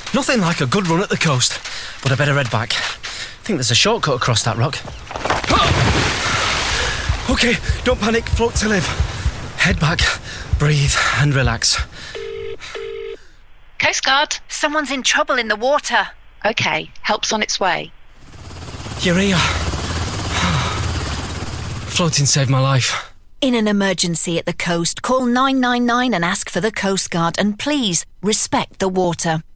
Nothing like a good run at the coast, but I better head back. I think there's a shortcut across that rock. OK, don't panic, float to live. Head back, breathe and relax. Coast Guard. Someone's in trouble in the water. OK, help's on its way. You're here. Floating saved my life. In an emergency at the coast, call 999 and ask for the Coast Guard, and please respect the water.